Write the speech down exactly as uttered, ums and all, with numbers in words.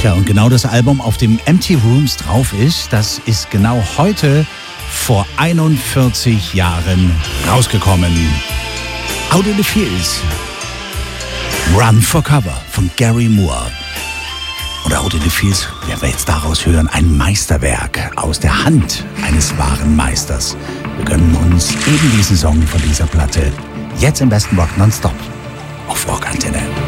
Tja, und genau das Album, auf dem Empty Rooms drauf ist, das ist genau heute vor einundvierzig Jahren rausgekommen. Out in the Fields. Run for Cover von Gary Moore. Oder Out in the Fields, werden wir jetzt daraus hören, ein Meisterwerk aus der Hand eines wahren Meisters. Wir gönnen uns eben diesen Song von dieser Platte. Jetzt im besten Rock nonstop auf Rockantenne.